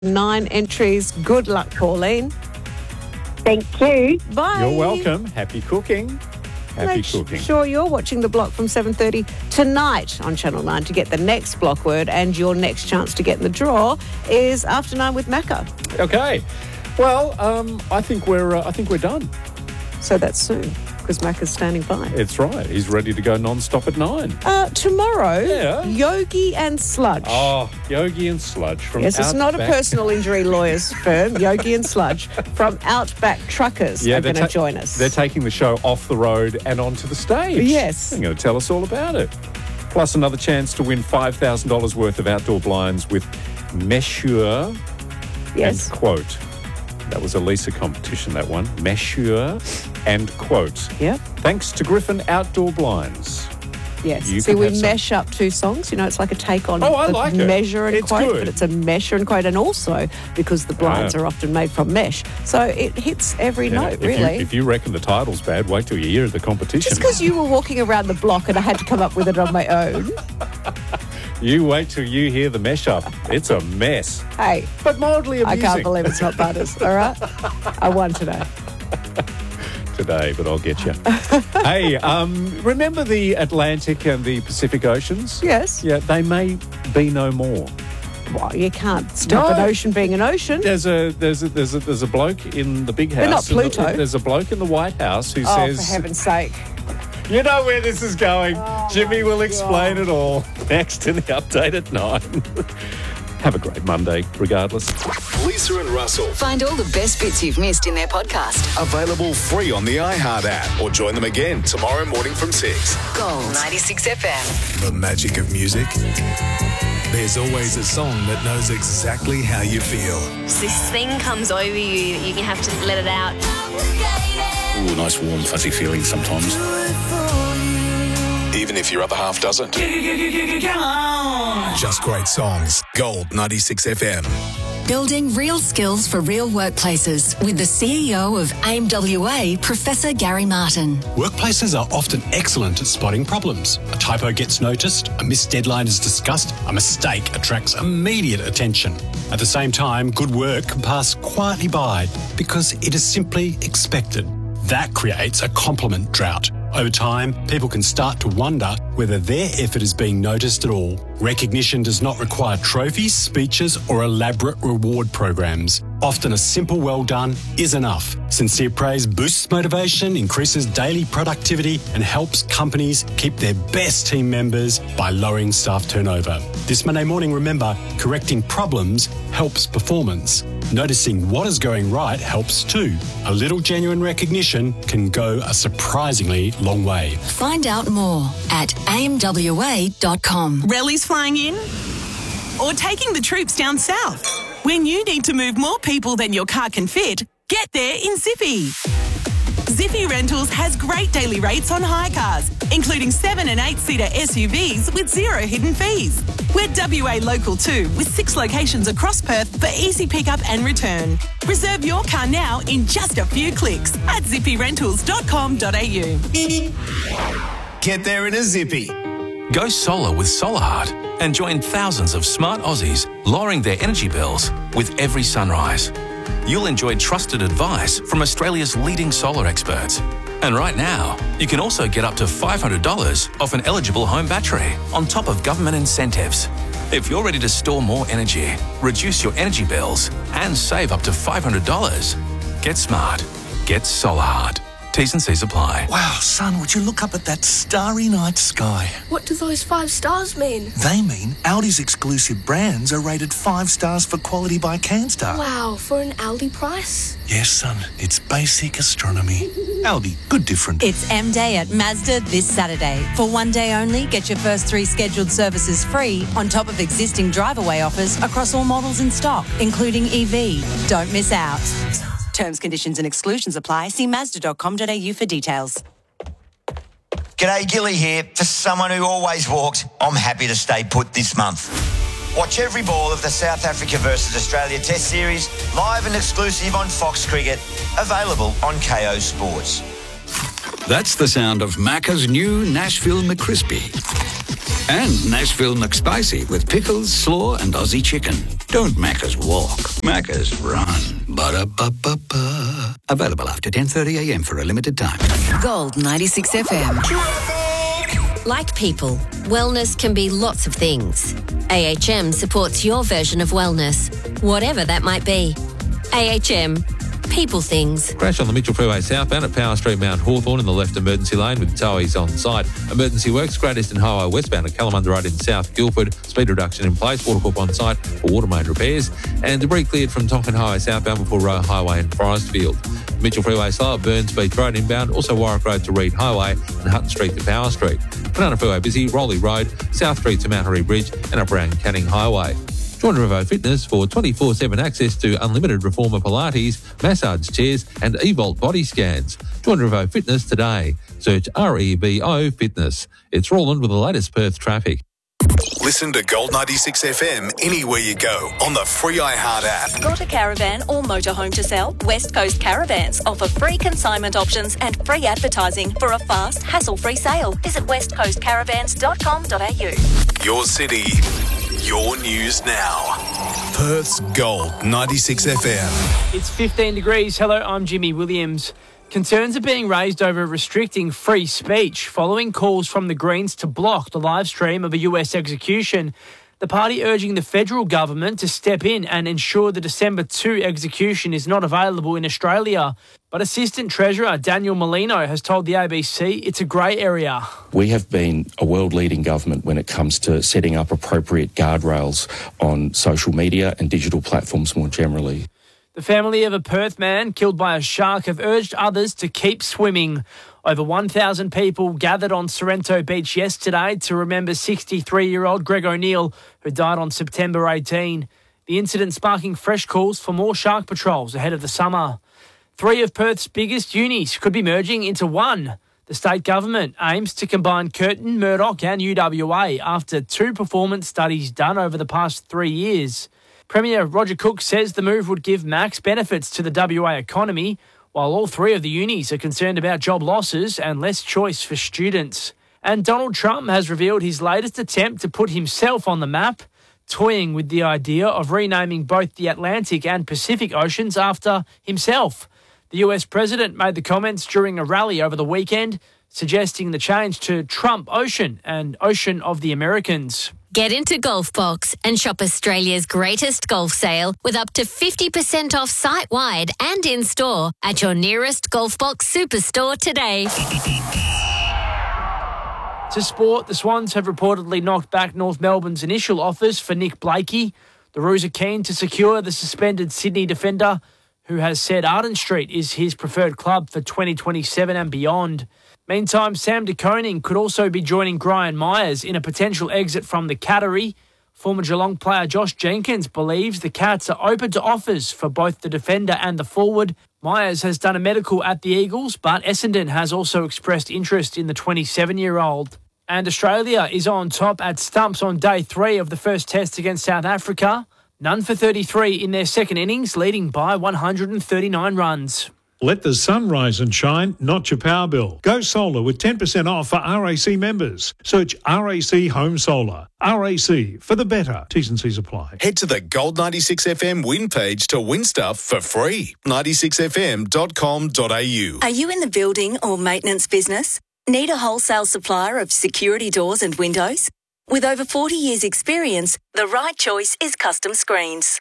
9 entries. Good luck, Pauline. Thank you. Bye. You're welcome. Happy cooking. Happy cooking. Sure, you're watching The Block from 7:30 tonight on Channel 9 to get the next block word, and your next chance to get in the draw is after 9 with Macca. Okay. Well, I think we're done. So that's soon, because Macca's standing by. It's right. He's ready to go non-stop at 9. Tomorrow, Yeah. Yogi and Sludge. Oh, Yogi and Sludge from Yes, it's not a personal injury lawyers firm. Yogi and Sludge from Outback Truckers are going to join us. They're taking the show off the road and onto the stage. Yes. They're going to tell us all about it. Plus another chance to win $5,000 worth of outdoor blinds with Mesure Yes. and Quote. That was a Lisa competition, that one. Mesure and Quote. Yep. Thanks to Griffin Outdoor Blinds. Yes. You See, can we have some. mesh up two songs. You know, it's like a take on Oh, I like it. measure and It's quote, good. but it's a measure and quote, and also because the blinds are often made from mesh. So it hits every note, really. If you reckon the title's bad, wait till you hear the competition. Just because you were walking around the block and I had to come up with it on my own. You wait till you hear the mesh up. It's a mess. Hey. But mildly I amusing. can't believe it's not Butters, all right? I won today. Today, but I'll get you. Hey, remember the Atlantic and the Pacific Oceans? Yes. Yeah, they may be no more. Well, you can't stop an ocean being an ocean. There's a bloke in the big house. They're not Pluto. There's a bloke in the White House who Oh, says, for heaven's sake. "You know where this is going. Jimmy will explain it all next in the update at 9." Have a great Monday, regardless. Lisa and Russell. Find all the best bits you've missed in their podcast. Available free on the iHeart app, or join them again tomorrow morning from 6. Gold 96 FM. The magic of music. There's always a song that knows exactly how you feel. This thing comes over you that you have to let it out. Ooh, nice warm fuzzy feeling sometimes. Even if your other half doesn't. Just great songs. Gold 96 FM. Building real skills for real workplaces with the CEO of AIMWA, Professor Gary Martin. Workplaces are often excellent at spotting problems. A typo gets noticed, a missed deadline is discussed, a mistake attracts immediate attention. At the same time, good work can pass quietly by because it is simply expected. That creates a compliment drought. Over time, people can start to wonder whether their effort is being noticed at all. Recognition does not require trophies, speeches, or elaborate reward programs. Often a simple well done is enough. Sincere praise boosts motivation, increases daily productivity, and helps companies keep their best team members by lowering staff turnover. This Monday morning, remember, correcting problems helps performance. Noticing what is going right helps too. A little genuine recognition can go a surprisingly long way. Find out more at aimwa.com. Rallies flying in? Or taking the troops down south? When you need to move more people than your car can fit, get there in Zippy. Zippy Rentals has great daily rates on hire cars, including 7 and 8-seater SUVs with zero hidden fees. We're WA local too, with 6 locations across Perth for easy pickup and return. Reserve your car now in just a few clicks at zippyrentals.com.au. Get there in a zippy. Go solar with SolarHeart and join thousands of smart Aussies lowering their energy bills with every sunrise. You'll enjoy trusted advice from Australia's leading solar experts. And right now, you can also get up to $500 off an eligible home battery on top of government incentives. If you're ready to store more energy, reduce your energy bills, and save up to $500, get smart. Get SolarHeart. T's and C's apply. Wow, son, would you look up at that starry night sky? What do those 5 stars mean? They mean Audi's exclusive brands are rated 5 stars for quality by CanStar. Wow, for an Audi price? Yes, son, it's basic astronomy. Audi, good different. It's M-Day at Mazda this Saturday. For one day only, get your first 3 scheduled services free on top of existing drive-away offers across all models in stock, including EV. Don't miss out. Terms, conditions and exclusions apply. See Mazda.com.au for details. G'day, Gilly here. For someone who always walked, I'm happy to stay put this month. Watch every ball of the South Africa versus Australia Test Series live and exclusive on Fox Cricket, available on KO Sports. That's the sound of Macca's new Nashville McCrispy. And Nashville McSpicy with pickles, slaw and Aussie chicken. Don't Macca's walk, Macca's run. Ba-da-ba-ba-ba. Available after 10:30am for a limited time. Gold 96 FM. Like people, wellness can be lots of things. AHM supports your version of wellness, whatever that might be. AHM. People things. Crash on the Mitchell Freeway southbound at Power Street, Mount Hawthorn in the left emergency lane with towies on site. Emergency works, Great Eastern Highway westbound at Kalamunda Road in South Guildford. Speed reduction in place, Watercorp on site for water main repairs. And debris cleared from Tonkin Highway southbound before Roe Highway in Forestfield. Mitchell Freeway slow at Burns Beach Road inbound, also Warwick Road to Reed Highway and Hutton Street to Power Street. Banana Freeway busy, Rowley Road, South Street to Mount Harry Bridge and up around Canning Highway. Join Revo Fitness for 24/7 access to unlimited Reformer Pilates, massage chairs and eVolt body scans. Join Revo Fitness today. Search REVO Fitness. It's Roland with the latest Perth traffic. Listen to Gold 96 FM anywhere you go on the free iHeart app. Got a caravan or motorhome to sell? West Coast Caravans offer free consignment options and free advertising for a fast, hassle-free sale. Visit westcoastcaravans.com.au. Your city, your news now. Perth's Gold 96 FM. It's 15 degrees. Hello, I'm Jimmy Williams. Concerns are being raised over restricting free speech following calls from the Greens to block the live stream of a US execution. The party urging the federal government to step in and ensure the December 2 execution is not available in Australia. But Assistant Treasurer Daniel Molino has told the ABC it's a grey area. We have been a world-leading government when it comes to setting up appropriate guardrails on social media and digital platforms more generally. The family of a Perth man killed by a shark have urged others to keep swimming. Over 1,000 people gathered on Sorrento Beach yesterday to remember 63-year-old Greg O'Neill, who died on September 18. The incident sparking fresh calls for more shark patrols ahead of the summer. 3 of Perth's biggest unis could be merging into one. The state government aims to combine Curtin, Murdoch and UWA after 2 performance studies done over the past 3 years. Premier Roger Cook says the move would give max benefits to the WA economy, while all 3 of the unis are concerned about job losses and less choice for students. And Donald Trump has revealed his latest attempt to put himself on the map, toying with the idea of renaming both the Atlantic and Pacific Oceans after himself. The US president made the comments during a rally over the weekend, suggesting the change to Trump Ocean and Ocean of the Americans. Get into Golfbox and shop Australia's greatest golf sale with up to 50% off site-wide and in-store at your nearest Golfbox superstore today. To sport, the Swans have reportedly knocked back North Melbourne's initial offers for Nick Blakey. The Roos are keen to secure the suspended Sydney defender, who has said Arden Street is his preferred club for 2027 and beyond. Meantime, Sam de Koning could also be joining Brian Myers in a potential exit from the Cattery. Former Geelong player Josh Jenkins believes the Cats are open to offers for both the defender and the forward. Myers has done a medical at the Eagles, but Essendon has also expressed interest in the 27-year-old. And Australia is on top at stumps on day 3 of the first test against South Africa. None for 33 in their second innings, leading by 139 runs. Let the sun rise and shine, not your power bill. Go solar with 10% off for RAC members. Search RAC Home Solar. RAC, for the better. T's and C's apply. Head to the Gold 96 FM win page to win stuff for free. 96fm.com.au. Are you in the building or maintenance business? Need a wholesale supplier of security doors and windows? With over 40 years' experience, the right choice is Custom Screens.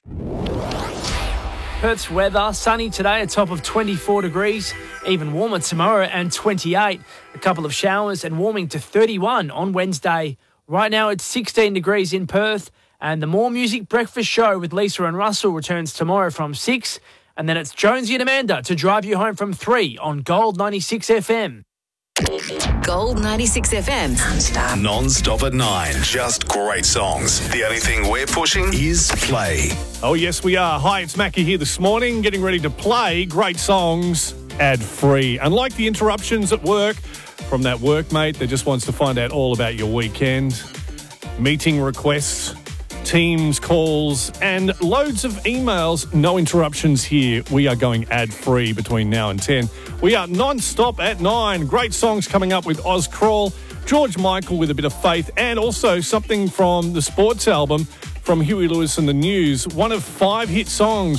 Perth's weather, sunny today, a top of 24 degrees, even warmer tomorrow and 28. A couple of showers and warming to 31 on Wednesday. Right now it's 16 degrees in Perth, and the More Music Breakfast Show with Lisa and Russell returns tomorrow from 6, and then it's Jonesy and Amanda to drive you home from 3 on Gold 96 FM. Gold 96 FM. Non-stop at 9. Just great songs. The only thing we're pushing is play. Oh, yes, we are. Hi, it's Mackie here this morning, getting ready to play great songs ad-free. Unlike the interruptions at work from that workmate that just wants to find out all about your weekend, meeting requests, Teams calls, and loads of emails. No interruptions here. We are going ad-free between now and 10. We are non-stop at 9. Great songs coming up with Oz Crawl. George Michael with a bit of faith, and also something from the sports album from Huey Lewis and the News. One of 5 hit songs